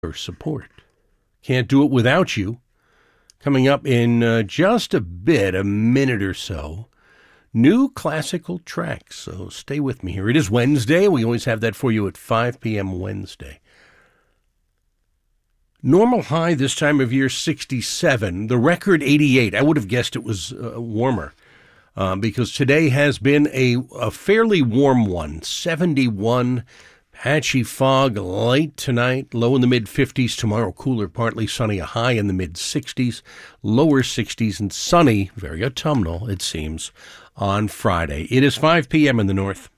your support. Can't do it without you. Coming up in just a minute or so, new classical tracks. So stay with me here. It is Wednesday. We always have that for you at 5 p.m. Wednesday. Normal high this time of year, 67. The record, 88. I would have guessed it was warmer because today has been a fairly warm one, 71. Patchy fog late tonight, low in the mid-50s. Tomorrow, cooler, partly sunny, a high in the mid-60s, lower 60s, and sunny, very autumnal, it seems, on Friday. It is 5 p.m. in the north.